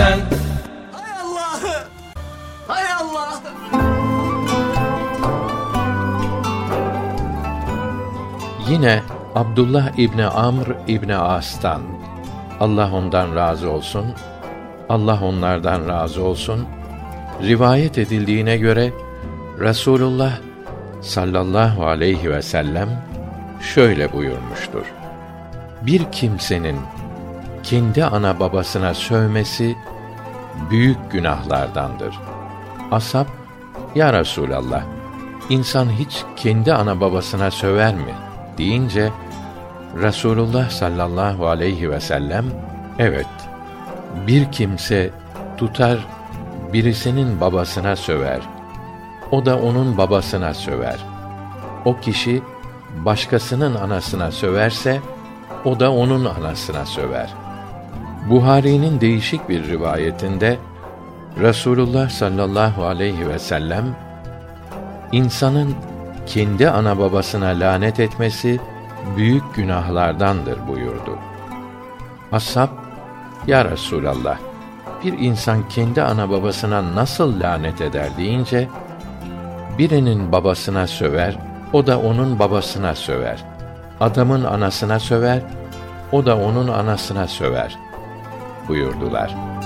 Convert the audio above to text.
sen. Hay Allah'ım! Hay Allah'ım! Yine Abdullah İbni Amr İbni As'tan, Allah ondan razı olsun, Allah onlardan razı olsun, rivayet edildiğine göre Resulullah sallallahu aleyhi ve sellem şöyle buyurmuştur: Bir kimsenin kendi ana babasına sövmesi büyük günahlardandır. Ashab, ya Resulallah, insan hiç kendi ana babasına söver mi deyince, Resulullah sallallahu aleyhi ve sellem, evet, bir kimse tutar birisinin babasına söver, o da onun babasına söver. O kişi başkasının anasına söverse, o da onun anasına söver. Buhari'nin değişik bir rivayetinde Resulullah sallallahu aleyhi ve sellem, insanın kendi ana babasına lanet etmesi büyük günahlardandır buyurdu. Ashab, ya Resulallah, bir insan kendi ana babasına nasıl lanet eder deyince, birinin babasına söver, o da onun babasına söver. Adamın anasına söver, o da onun anasına söver buyurdular.